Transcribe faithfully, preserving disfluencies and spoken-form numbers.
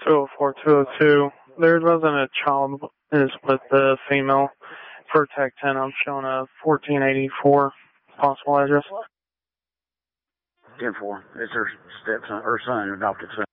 two oh four, two oh two. There wasn't a child is with the female for Tech ten. I'm showing a fourteen eighty-four possible address. ten four. It's her stepson, her son, adopted son.